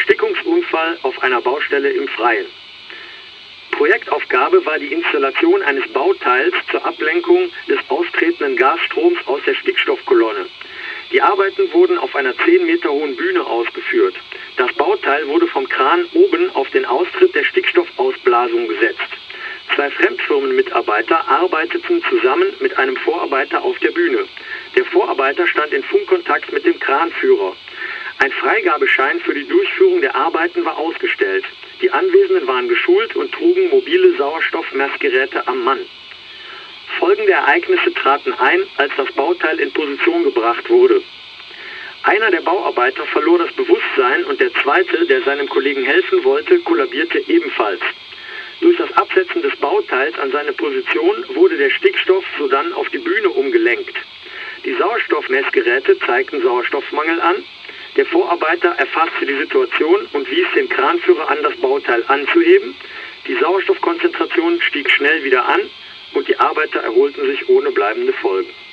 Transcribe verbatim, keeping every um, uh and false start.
Erstickungsunfall auf einer Baustelle im Freien. Projektaufgabe war die Installation eines Bauteils zur Ablenkung des austretenden Gasstroms aus der Stickstoffkolonne. Die Arbeiten wurden auf einer zehn Meter hohen Bühne ausgeführt. Das Bauteil wurde vom Kran oben auf den Austritt der Stickstoffausblasung gesetzt. Zwei Fremdfirmenmitarbeiter arbeiteten zusammen mit einem Vorarbeiter auf der Bühne. Der Vorarbeiter stand in Funkkontakt mit dem Kranführer. Ein Freigabeschein für die Durchführung der Arbeiten war ausgestellt. Die Anwesenden waren geschult und trugen mobile Sauerstoffmessgeräte am Mann. Folgende Ereignisse traten ein, als das Bauteil in Position gebracht wurde. Einer der Bauarbeiter verlor das Bewusstsein und der zweite, der seinem Kollegen helfen wollte, kollabierte ebenfalls. Durch das Absetzen des Bauteils an seine Position wurde der Stickstoff sodann auf die Bühne umgelenkt. Die Sauerstoffmessgeräte zeigten Sauerstoffmangel an. Der Vorarbeiter erfasste die Situation und wies den Kranführer an, das Bauteil anzuheben. Die Sauerstoffkonzentration stieg schnell wieder an und die Arbeiter erholten sich ohne bleibende Folgen.